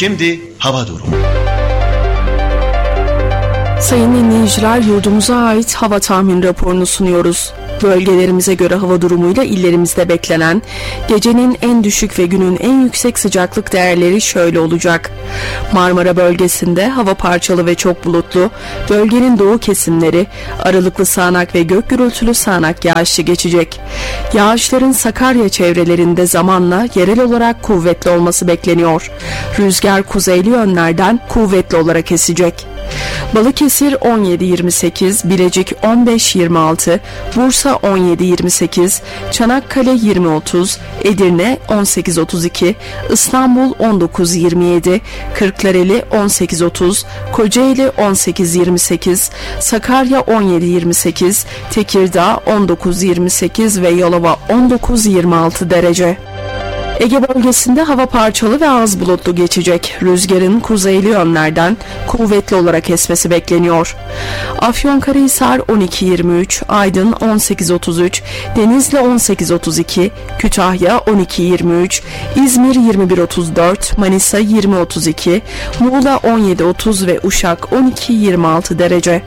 Şimdi hava durumu. Sayın dinleyiciler, yurdumuza ait hava tahmin raporunu sunuyoruz. Bölgelerimize göre hava durumuyla illerimizde beklenen gecenin en düşük ve günün en yüksek sıcaklık değerleri şöyle olacak. Marmara bölgesinde hava parçalı ve çok bulutlu, bölgenin doğu kesimleri aralıklı sağanak ve gök gürültülü sağanak yağışlı geçecek. Yağışların Sakarya çevrelerinde zamanla yerel olarak kuvvetli olması bekleniyor. Rüzgar kuzeyli yönlerden kuvvetli olarak esecek. Balıkesir 17-28, Bilecik 15-26, Bursa 17-28, Çanakkale 20-30, Edirne 18-32, İstanbul 19-27, Kırklareli 18-30, Kocaeli 18-28, Sakarya 17-28, Tekirdağ 19-28 ve Yalova 19-26 derece. Ege bölgesinde hava parçalı ve az bulutlu geçecek. Rüzgarın kuzeyli yönlerden kuvvetli olarak esmesi bekleniyor. Afyonkarahisar 12-23, Aydın 18-33, Denizli 18-32, Kütahya 12-23, İzmir 21-34, Manisa 20-32, Muğla 17-30 ve Uşak 12-26 derece.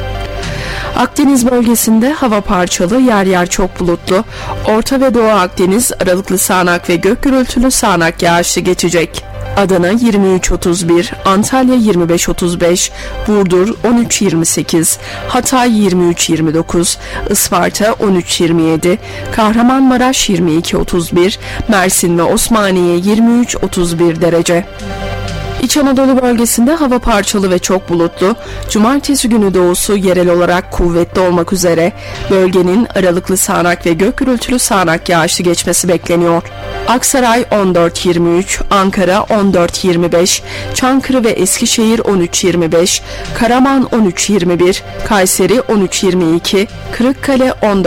Akdeniz bölgesinde hava parçalı, yer yer çok bulutlu. Orta ve Doğu Akdeniz aralıklı sağanak ve gök gürültülü sağanak yağışlı geçecek. Adana 23-31, Antalya 25-35, Burdur 13-28, Hatay 23-29, Isparta 13-27, Kahramanmaraş 22-31, Mersin ve Osmaniye 23-31 derece. İç Anadolu bölgesinde hava parçalı ve çok bulutlu. Cumartesi günü doğusu yerel olarak kuvvetli olmak üzere bölgenin aralıklı sağanak ve gök gürültülü sağanak yağışlı geçmesi bekleniyor. Aksaray 14-23, Ankara 14-25, Çankırı ve Eskişehir 13-25, Karaman 13-21, Kayseri 13-22, Kırıkkale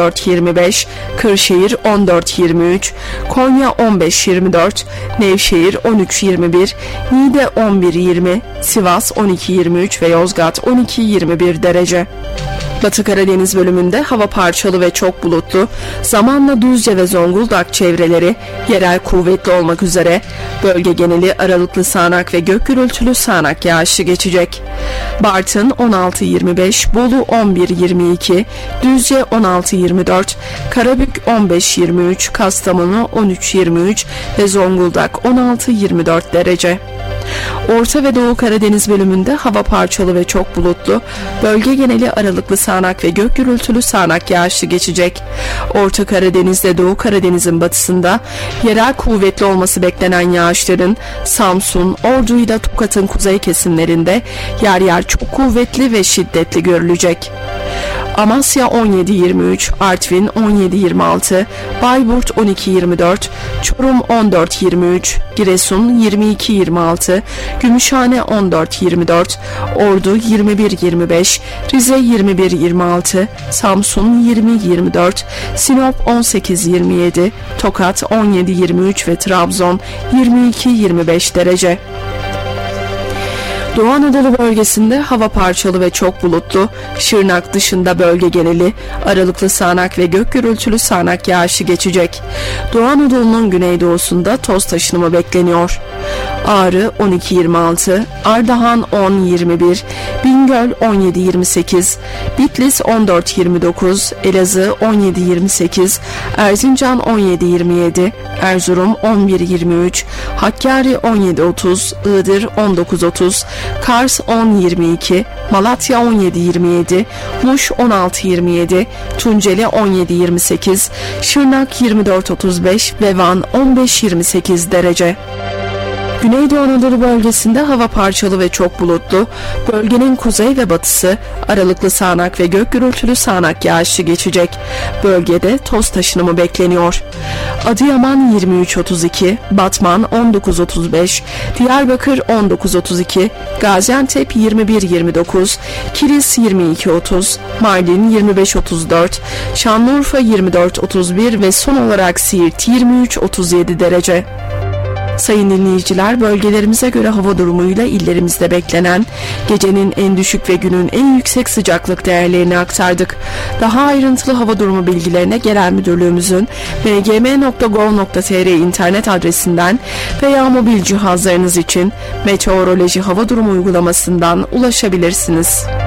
14-25, Kırşehir 14-23, Konya 15-24, Nevşehir 13-21, Niğde 11-20, Sivas 12-23 ve Yozgat 12-21 derece. Batı Karadeniz bölümünde hava parçalı ve çok bulutlu, zamanla Düzce ve Zonguldak çevreleri yerel kuvvetli olmak üzere bölge geneli aralıklı sağanak ve gök gürültülü sağanak yağışlı geçecek. Bartın 16-25, Bolu 11-22, Düzce 16-24, Karabük 15-23, Kastamonu 13-23 ve Zonguldak 16-24 derece. Orta ve Doğu Karadeniz bölümünde hava parçalı ve çok bulutlu, bölge geneli aralıklı sağanak ve gök gürültülü sağanak yağışlı geçecek. Orta Karadeniz'de Doğu Karadeniz'in batısında yerel kuvvetli olması beklenen yağışların Samsun, Ordu ile Tokat'ın kuzey kesimlerinde yer yer çok kuvvetli ve şiddetli görülecek. Amasya 17-23, Artvin 17-26, Bayburt 12-24, Çorum 14-23, Giresun 22-26, Gümüşhane 14-24, Ordu 21-25, Rize 21-26, Samsun 20-24, Sinop 18-27, Tokat 17-23 ve Trabzon 22-25 derece. Doğu Anadolu bölgesinde hava parçalı ve çok bulutlu, Şırnak dışında bölge geneli aralıklı sağanak ve gök gürültülü sağanak yağışlı geçecek. Doğu Anadolu'nun güneydoğusunda toz taşınımı bekleniyor. Ağrı 12-26, Ardahan 10-21, Bingöl 17-28, Bitlis 14-29, Elazığ 17-28, Erzincan 17-27, Erzurum 11-23, Hakkari 17-30, Iğdır 19-30, Kars 10-22, Malatya 17-27, Muş 16-27, Tunceli 17-28, Şırnak 24-35 ve Van 15-28 derece. Güneydoğu Anadolu bölgesinde hava parçalı ve çok bulutlu, bölgenin kuzey ve batısı aralıklı sağanak ve gök gürültülü sağanak yağışlı geçecek. Bölgede toz taşınımı bekleniyor. Adıyaman 23-32, Batman 19-35, Diyarbakır 19-32, Gaziantep 21-29, Kilis 22-30, Mardin 25-34, Şanlıurfa 24-31 ve son olarak Siirt 23-37 derece. Sayın dinleyiciler, bölgelerimize göre hava durumuyla illerimizde beklenen gecenin en düşük ve günün en yüksek sıcaklık değerlerini aktardık. Daha ayrıntılı hava durumu bilgilerine Genel Müdürlüğümüzün mgm.gov.tr internet adresinden veya mobil cihazlarınız için meteoroloji hava durumu uygulamasından ulaşabilirsiniz.